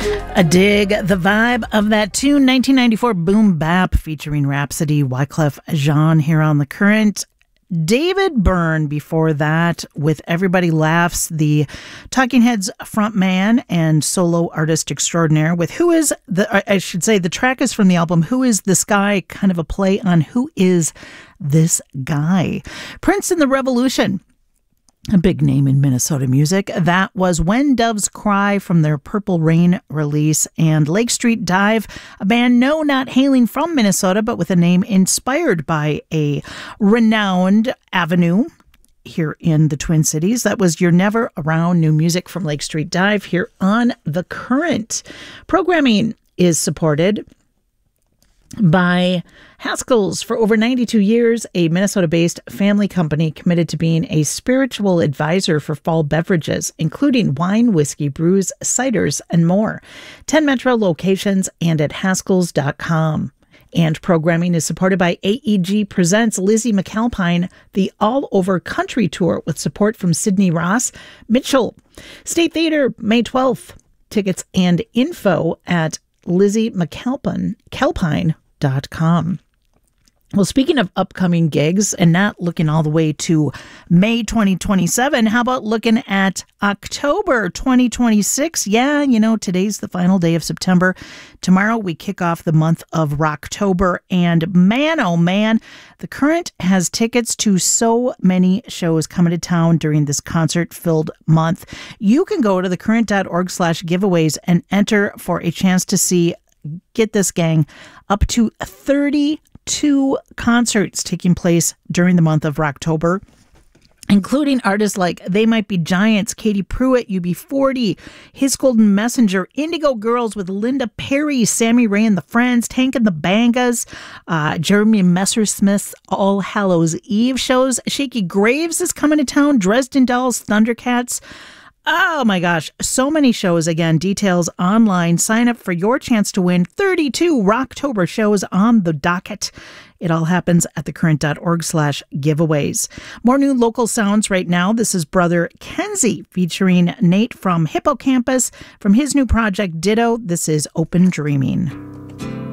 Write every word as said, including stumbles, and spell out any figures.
A dig the vibe of that tune, nineteen ninety-four boom bap featuring Rhapsody, Wyclef Jean here on The Current. David Byrne before that with Everybody Laughs, the Talking Heads frontman and solo artist extraordinaire with Who Is the, I should say the track is from the album Who Is This Guy, kind of a play on Who Is This Guy. Prince and the Revolution, a big name in Minnesota music. That was When Doves Cry from their Purple Rain release. And Lake Street Dive, a band no, not hailing from Minnesota, but with a name inspired by a renowned avenue here in the Twin Cities. That was You're Never Around, new music from Lake Street Dive here on The Current. Programming is supported by Haskell's. For over ninety-two years, a Minnesota-based family company committed to being a spiritual advisor for fall beverages, including wine, whiskey, brews, ciders, and more. ten Metro locations and at haskells dot com. And programming is supported by A E G Presents Lizzie McAlpine, the All Over Country Tour, with support from Sydney Ross Mitchell. State Theater, May twelfth. Tickets and info at lizzie mcalpine dot com. Well, speaking of upcoming gigs and not looking all the way to May twenty twenty-seven, how about looking at October twenty twenty-six? Yeah, you know, today's the final day of September. Tomorrow we kick off the month of Rocktober, and man, oh man, The Current has tickets to so many shows coming to town during this concert-filled month. You can go to thecurrent.org slash giveaways and enter for a chance to see, get this gang, up to thirty-two concerts taking place during the month of Rocktober, including artists like They Might Be Giants, Katie Pruitt, U B forty, His Golden Messenger, Indigo Girls with Linda Perry, Sammy Ray and the Friends, Tank and the Bangas, uh, Jeremy Messersmith's All Hallows Eve shows. Shaky Graves is coming to town, Dresden Dolls, Thundercats. Oh my gosh, so many shows. Again, details online. Sign up for your chance to win thirty-two Rocktober shows on the docket. It all happens at thecurrent.org slash giveaways. More new local sounds right now. This is Brother Kenzie featuring Nate from Hippocampus from his new project Ditto. This is Open Dreaming.